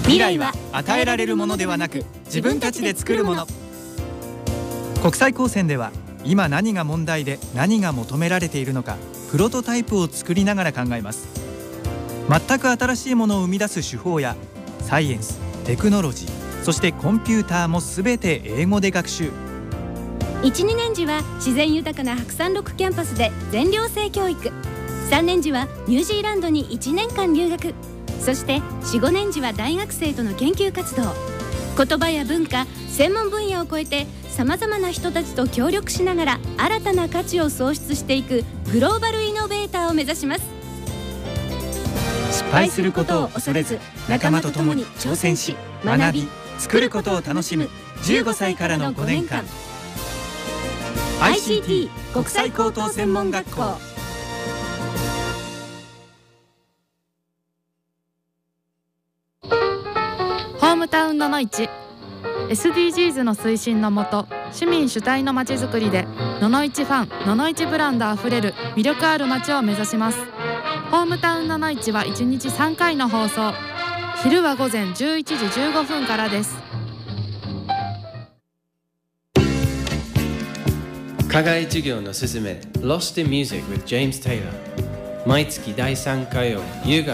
未来は与えられるものではなく自分たちで作るもの。国際高専では今何が問題で何が求められているのか、プロトタイプを作りながら考えます。全く新しいものを生み出す手法やサイエンス、テクノロジー、そしてコンピューターもすべて英語で学習。 1、2年時は自然豊かな白山6キャンパスで全寮制教育、3年時はニュージーランドに1年間留学、そして4、5年時は大学生との研究活動。言葉や文化、専門分野を超えてさまざまな人たちと協力しながら新たな価値を創出していくグローバルイノベーターを目指します。 失敗することを恐れず、仲間と共に挑戦し、学び、作ることを楽しむ15歳からの5年間。 ICT 国際高等専門学校。 ホームタウンののいち SDGs の推進のもと、市民主体のまちづくりでののいちファン、ののいちブランドあふれる魅力ある街を目指します。ホームタウンののいちは1日3回の放送。昼は午前11時15分からです。 課外授業のすすめ Lost in Music with James Taylor、 毎月第3火曜夕方